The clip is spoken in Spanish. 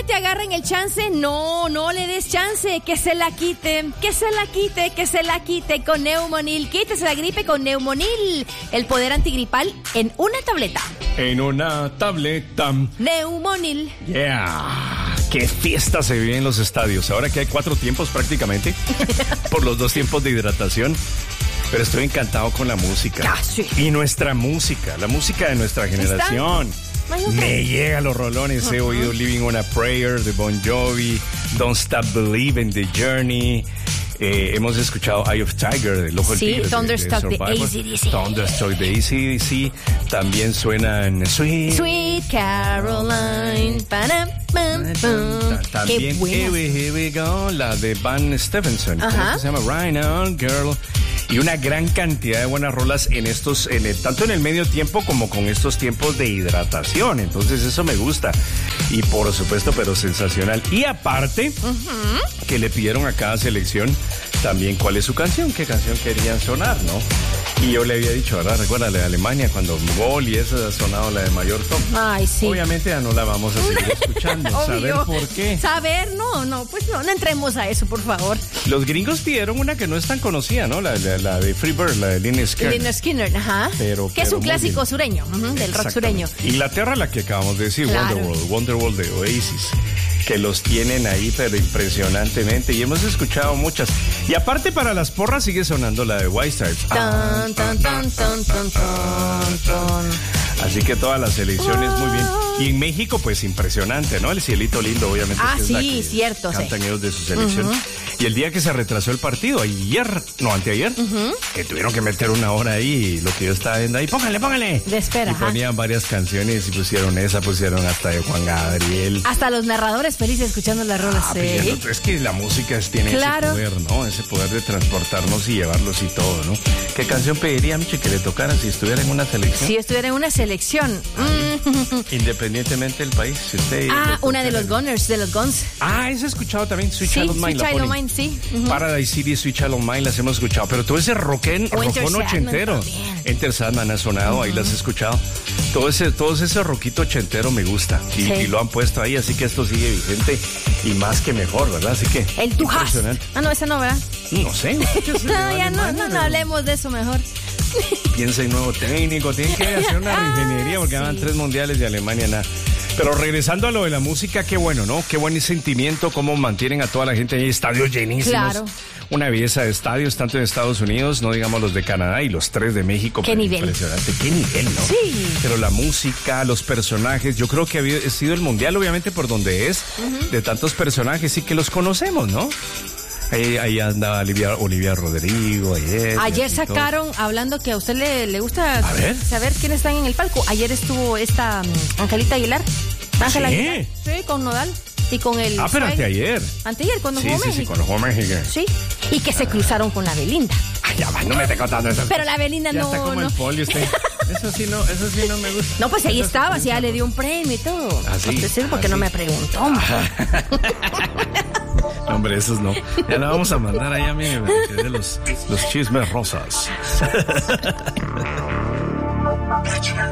te agarren el chance, no le des chance, que se la quite con Neumonil. Quítese la gripe con Neumonil, el poder antigripal en una tableta. Neumonil. Yeah. Qué fiesta se vive en los estadios. Ahora que hay 4 tiempos prácticamente, por los 2 tiempos de hidratación. Pero estoy encantado con la música. Sí. Y nuestra música, la música de nuestra generación. Me llega los rolones. He oído Living on a Prayer de Bon Jovi, Don't Stop Believing de Journey. Hemos escuchado Eye of Tiger del Ojo del Tigre. Sí, Thunderstruck de AC/DC. Thunderstruck de AC/DC. También suenan Sweet Caroline. También Here We Go, la de Van Stevenson. ¿Cómo se llama? Right On Girl. Y una gran cantidad de buenas rolas tanto en el medio tiempo como con estos tiempos de hidratación. Entonces eso me gusta. Y por supuesto, pero sensacional. Y aparte, que le pidieron a cada selección también cuál es su canción, qué canción querían sonar, ¿no? Y yo le había dicho, ¿verdad? Recuerda la de Alemania, cuando gol y esa ha sonado la de Mayor Tom. Ay, sí. Obviamente ya no la vamos a seguir escuchando. ¿Saber por qué? Saber, no entremos a eso, por favor. Los gringos pidieron una que no es tan conocida, ¿no? La de Free Bird, la de Lynyrd Skynyrd. Ajá. Que es un clásico sureño, del rock sureño. Inglaterra, la que acabamos de decir, claro. Wonderwall de Oasis, que los tienen ahí, pero impresionantemente. Y hemos escuchado muchas. Y aparte, para las porras sigue sonando la de White Stripes. Así que todas las selecciones muy bien. Y en México, pues impresionante, ¿no? El Cielito Lindo, obviamente. Sí, es cierto. Cantan ellos de su selección. Y el día que se retrasó el partido, anteayer, que tuvieron que meter 1 hora ahí, lo que yo estaba viendo ahí, póngale. De espera. Y ponían varias canciones y pusieron hasta de Juan Gabriel. Hasta los narradores felices escuchando las rolas. Es que la música tiene ese poder, ¿no? Ese poder de transportarnos y llevarlos y todo, ¿no? ¿Qué canción pediría, Michi, que le tocara si estuviera en una selección? Si estuviera en una selección. Independientemente del país. Si usted una de los Gunners, de los Guns. Esa he escuchado también, Sweet Child of Mine. Sweet Child of Mine, sí. Paradise City, Sweet Child of Mine las hemos escuchado. Pero todo ese rockón ochentero. Enter Sandman ha sonado, ahí las he escuchado. Todo ese rockito ochentero me gusta. Y lo han puesto ahí, así que esto sigue vigente y más que mejor, ¿verdad? Así que El Tujas. No, esa no, ¿verdad? No sé. No hablemos de eso mejor. Piensa en nuevo técnico, tienen que hacer una reingeniería porque van 3 mundiales de Alemania, nada. Pero regresando a lo de la música, qué bueno, ¿no? Qué buen sentimiento, cómo mantienen a toda la gente ahí, estadios llenísimos. Claro. Una belleza de estadios, tanto en Estados Unidos, no digamos los de Canadá y los 3 de México. Qué nivel. Impresionante, qué nivel, ¿no? Sí. Pero la música, los personajes, yo creo que ha sido el mundial, obviamente, por donde es, de tantos personajes y que los conocemos, ¿no? Ahí andaba Olivia Rodrigo ayer sacaron, hablando que a usted le gusta saber quiénes están en el palco. Ayer estuvo esta Angelita Aguilar. Ángela Aguilar. Sí, con Nodal. Y con el... pero anteayer. Anteayer, cuando jugó México. Sí, cuando jugó México. Sí, y que se cruzaron con la Belinda. Ya va, no me esté contando eso. Pero la Belinda ya está como el polio usted. Eso sí no me gusta. No, pues ahí estaba, sí, ya le dio un premio y todo. Así. Porque no me preguntó. No, hombre, esos no. Ya la vamos a mandar allá, mire, de los chismes rosas.